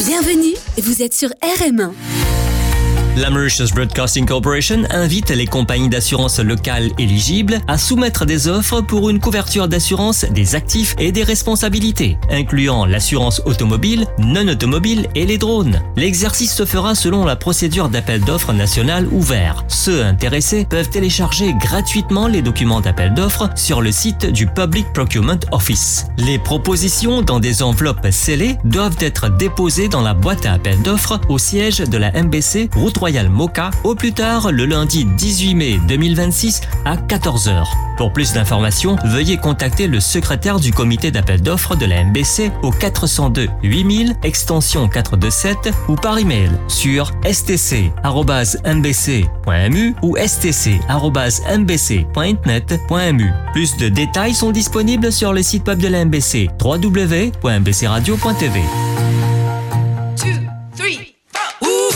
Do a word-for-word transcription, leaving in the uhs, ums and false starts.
Bienvenue, vous êtes sur R M un. La Mauritius Broadcasting Corporation invite les compagnies d'assurance locales éligibles à soumettre des offres pour une couverture d'assurance des actifs et des responsabilités, incluant l'assurance automobile, non automobile et les drones. L'exercice se fera selon la procédure d'appel d'offres national ouvert. Ceux intéressés peuvent télécharger gratuitement les documents d'appel d'offres sur le site du Public Procurement Office. Les propositions dans des enveloppes scellées doivent être déposées dans la boîte à appel d'offres au siège de la M B C, route Royal Moka, au plus tard le lundi dix-huit mai deux mille vingt-six à quatorze heures. Pour plus d'informations, veuillez contacter le secrétaire du comité d'appel d'offres de la M B C au quatre zéro deux huit mille extension quatre cent vingt-sept ou par email sur s t c arobase m b c point m u ou s t c arobase m b c point internet point m u. Plus de détails sont disponibles sur le site web de la M B C, w w w point m b c radio point t v.